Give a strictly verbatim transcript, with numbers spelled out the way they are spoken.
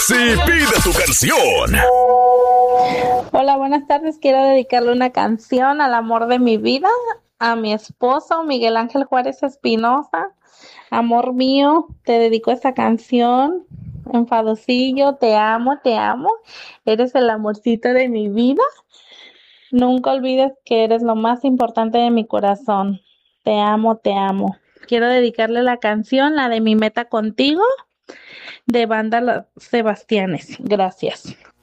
y pide tu canción. Hola, buenas tardes. Quiero dedicarle una canción al amor de mi vida, a mi esposo Miguel Ángel Juárez Espinosa. Amor mío, te dedico esta canción. Enfadosillo, te amo, te amo. Eres el amorcito de mi vida. Nunca olvides que eres lo más importante de mi corazón. Te amo, te amo. Quiero dedicarle la canción, la de Mi Meta Contigo, de banda Los Sebastianes. Gracias.